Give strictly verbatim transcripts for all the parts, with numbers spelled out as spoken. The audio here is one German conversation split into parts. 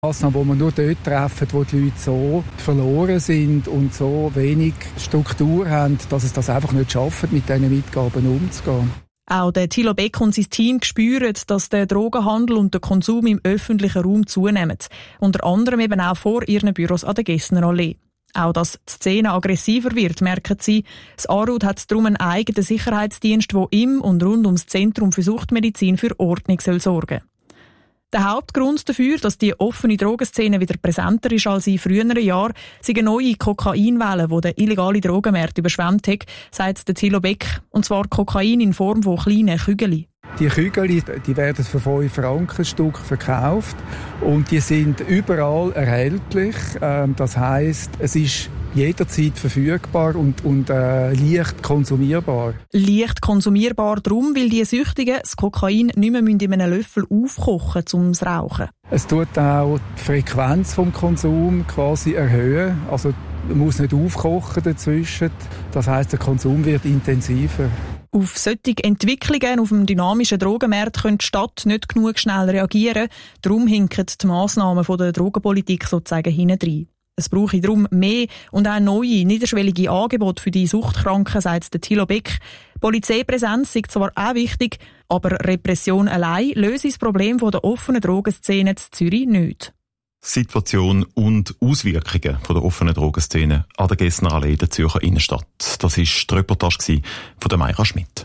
Massnahmen, die wir nur dort treffen, wo die Leute so verloren sind und so wenig Struktur haben, dass es das einfach nicht schaffen, mit diesen Mitgaben umzugehen. Auch der Thilo Beck und sein Team spüren, dass der Drogenhandel und der Konsum im öffentlichen Raum zunehmen. Unter anderem eben auch vor ihren Büros an der Gessner Allee. Auch dass die Szene aggressiver wird, merken sie. Das A R U D hat darum einen eigenen Sicherheitsdienst, der im und rund ums Zentrum für Suchtmedizin für Ordnung soll sorgen. Der Hauptgrund dafür, dass die offene Drogenszene wieder präsenter ist als in früheren Jahren, sind eine neue Kokainwelle, die den illegalen Drogenmarkt überschwemmt hat, sagt der Thilo Beck. Und zwar Kokain in Form von kleinen Kügeln. Die Kügel, die werden für fünf Franken Stück verkauft und die sind überall erhältlich. Das heisst, es ist jederzeit verfügbar und, und äh, leicht konsumierbar. Leicht konsumierbar darum, weil die Süchtigen das Kokain nicht mehr in einem Löffel aufkochen müssen, um es zu rauchen. Es tut auch die Frequenz des Konsums quasi erhöhen. Also man muss nicht aufkochen dazwischen. Das heisst, der Konsum wird intensiver. Auf solche Entwicklungen auf dem dynamischen Drogenmarkt könnte die Stadt nicht genug schnell reagieren. Darum hinken die Massnahmen der Drogenpolitik sozusagen hintendrein. Es brauche darum mehr und auch neue, niederschwellige Angebote für die Suchtkranken, sagt der Thilo Beck. Polizeipräsenz ist zwar auch wichtig, aber Repression allein löse das Problem der offenen Drogenszene in Zürich nicht. Situation und Auswirkungen von der offenen Drogenszene an der Gessner Allee der Zürcher Innenstadt. Das war die Reportage von der Mayra Schmidt.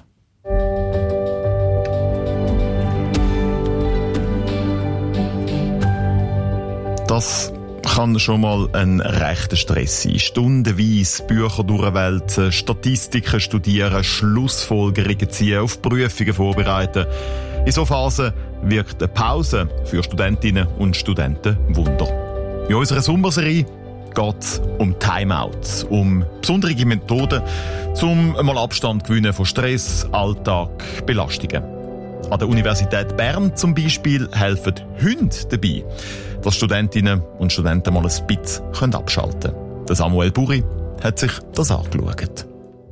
Das kann schon mal ein rechter Stress sein. Stundenweise Bücher durchwälzen, Statistiken studieren, Schlussfolgerungen ziehen, auf Prüfungen vorbereiten. In so Phasen wirkt eine Pause für Studentinnen und Studenten Wunder. In unserer Sommerserie geht es um Timeouts, um besondere Methoden, um mal Abstand zu gewinnen von Stress, Alltag, Belastungen. An der Universität Bern zum Beispiel helfen Hunde dabei, dass Studentinnen und Studenten mal ein bisschen abschalten können. Der Samuel Buri hat sich das angeschaut.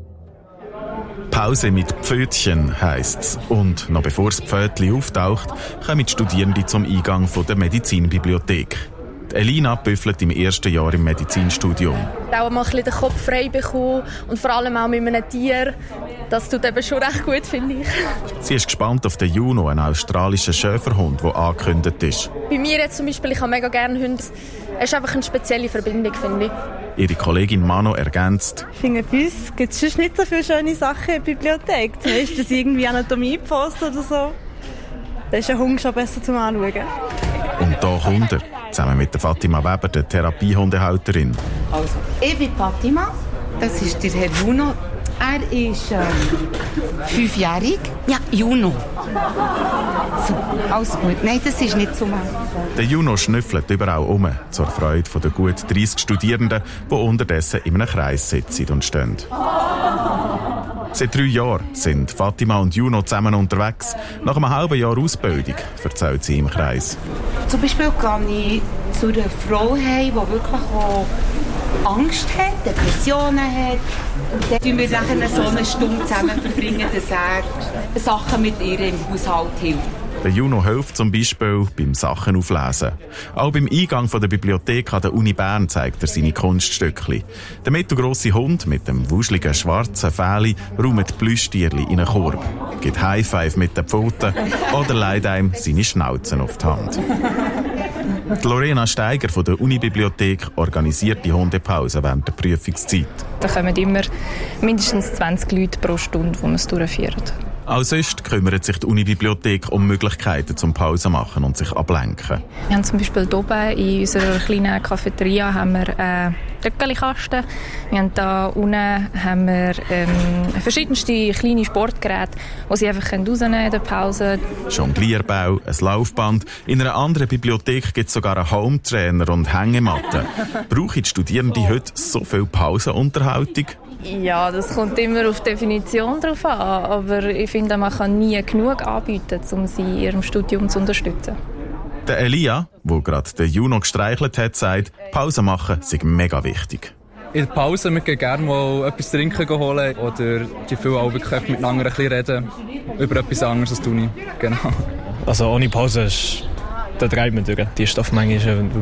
Pause mit Pfötchen heisst's. Und noch bevor das Pfötchen auftaucht, kommen die Studierenden zum Eingang der Medizinbibliothek. Elina büffelt im ersten Jahr im Medizinstudium. Auch mal ein bisschen den Kopf frei bekommen und vor allem auch mit einem Tier. Das tut eben schon recht gut, finde ich. Sie ist gespannt auf den Juno, einen australischen Schäferhund, der angekündigt ist. Bei mir jetzt zum Beispiel, ich habe mega gerne Hunde. Es ist einfach eine spezielle Verbindung, finde ich. Ihre Kollegin Mano ergänzt: Ich finde, bei uns gibt es sonst nicht so viele schöne Sachen in der Bibliothek. Zum Beispiel irgendwie Anatomie-Post oder so. Da ist ein Hund schon besser zum Anschauen. Und da kommt er, zusammen mit der Fatima Weber, der Therapiehundehalterin. Also, ich bin Fatima, das ist der Herr Juno. Er ist ähm, fünfjährig. Ja, Juno. So, alles gut. Nein, das ist nicht so machen. Der Juno schnüffelt überall um, zur Freude der gut dreissig Studierenden, die unterdessen in einem Kreis sitzen und stehen. Seit drei Jahren sind Fatima und Juno zusammen unterwegs. Nach einem halben Jahr Ausbildung, erzählt sie im Kreis. Zum Beispiel gehe ich zu einer Frau heim, die wirklich auch Angst hat, Depressionen hat. Und dann tun wir nachher so eine Stunde zusammen verbringen, dass er Sachen mit ihr im Haushalt hilft. Der Juno hilft zum Beispiel beim Sachen auflesen. Auch beim Eingang der Bibliothek an der Uni Bern zeigt er seine Kunststückchen. Der mittelgrosse Hund mit dem wuscheligen schwarzen Fähli räumt Plüschtierli in einen Korb, gibt High Five mit den Pfoten oder leiht einem seine Schnauzen auf die Hand. Die Lorena Steiger von der Unibibliothek organisiert die Hundepause während der Prüfungszeit. Da kommen immer mindestens zwanzig Leute pro Stunde, die man es durchführen. Auch sonst kümmert sich die Unibibliothek um Möglichkeiten zum Pause machen und sich ablenken. Wir haben zum Beispiel hier oben in unserer kleinen Cafeteria haben wir einen Röckeli-Kasten. Wir haben da unten haben wir, ähm, verschiedenste kleine Sportgeräte, die sie einfach rausnehmen in der Pause. Jonglierbau, ein Laufband. In einer anderen Bibliothek gibt es sogar einen Hometrainer und Hängematten. Brauchen die Studierenden heute so viel Pausenunterhaltung? Ja, das kommt immer auf die Definition drauf an, aber ich finde, man kann nie genug anbieten, um sie in ihrem Studium zu unterstützen. Der Elia, der gerade den Juno gestreichelt hat, sagt, Pause machen sei mega wichtig. In der Pause wir gehen gerne mal etwas trinken holen oder die viel auch wirklich miteinander ein bisschen reden über etwas anderes als die Uni. Genau. Also ohne Pause ist, da treibt man durch. Die Stoffmenge ist